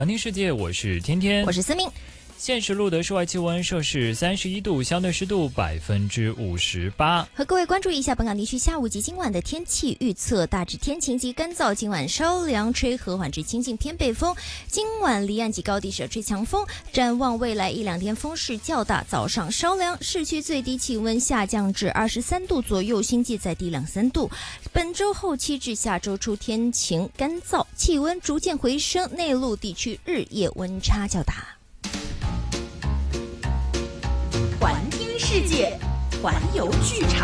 环听世界，我是天天， 我是思明。 现时录的室外气温摄氏31度，相对湿度58%。 和各位关注一下本港地区下午及今晚的天气预测，大致天晴及干燥，今晚稍凉，吹和缓至清劲偏北风。今晚离岸及高地吹强风，展望未来1-2天风势较大，早上稍凉，市区最低气温下降至23度左右，新界再低2-3度。本周后期至下周初天晴干燥，气温逐渐回升，内陆地区日夜温差较大。 环听世界，环游剧场。